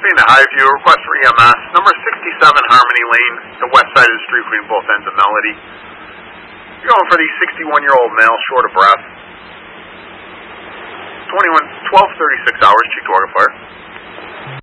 Being the Highview, request for EMS, number 67 Harmony Lane, the west side of the street between both ends of Melody. You're going for the 61-year-old male, short of breath. 12:36 hours, Cheektowaga Fire.